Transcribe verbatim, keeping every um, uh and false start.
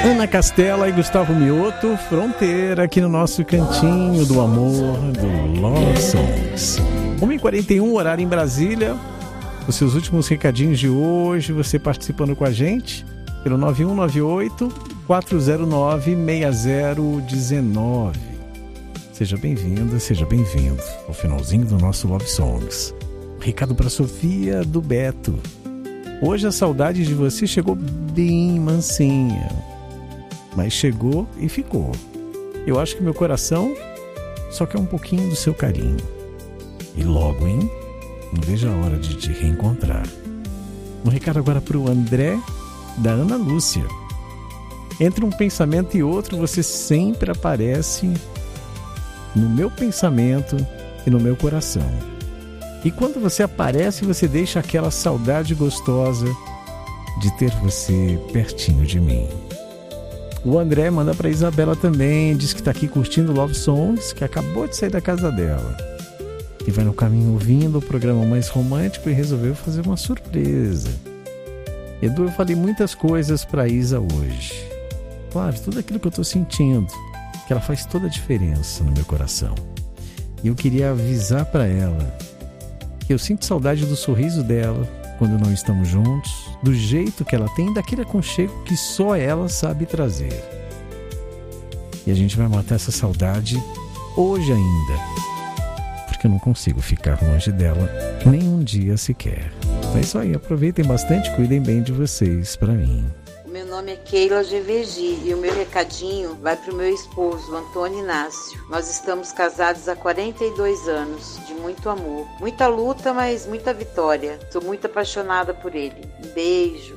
Ana Castela e Gustavo Mioto, Fronteira, aqui no nosso cantinho do amor do Love Songs. uma e quarenta e um, horário em Brasília. Os seus últimos recadinhos de hoje, você participando com a gente pelo nove um nove oito, quatro zero nove, seis zero um nove. Seja bem-vinda, seja bem-vindo ao finalzinho do nosso Love Songs. Recado para Sofia do Beto. Hoje a saudade de você chegou bem mansinha, mas chegou e ficou. Eu acho que meu coração só quer um pouquinho do seu carinho. E logo, hein? Não vejo a hora de te reencontrar. Um recado agora para o André, da Ana Lúcia. Entre um pensamento e outro, você sempre aparece no meu pensamento e no meu coração. E quando você aparece, você deixa aquela saudade gostosa de ter você pertinho de mim. O André manda para Isabela também, diz que está aqui curtindo Love Songs, que acabou de sair da casa dela. E vai no caminho ouvindo o programa mais romântico e resolveu fazer uma surpresa. Edu, eu falei muitas coisas para Isa hoje. Claro, tudo aquilo que eu estou sentindo, que ela faz toda a diferença no meu coração. E eu queria avisar para ela que eu sinto saudade do sorriso dela quando não estamos juntos, do jeito que ela tem, daquele aconchego que só ela sabe trazer. E a gente vai matar essa saudade hoje ainda, porque eu não consigo ficar longe dela nem um dia sequer. É isso aí, aproveitem bastante, cuidem bem de vocês para mim. Meu nome é Keila G V G e o meu recadinho vai para o meu esposo, Antônio Inácio. Nós estamos casados há quarenta e dois anos, de muito amor. Muita luta, mas muita vitória. Sou muito apaixonada por ele. Um beijo.